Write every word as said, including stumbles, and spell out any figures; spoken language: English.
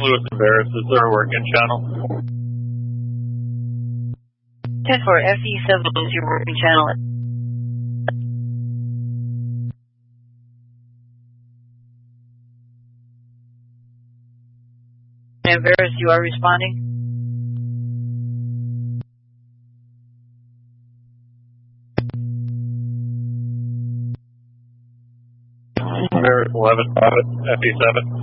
Lewis and Barris, is there a working channel? ten four, F E seven is your working channel. And Barris, you are responding? Barris eleven, F E seven.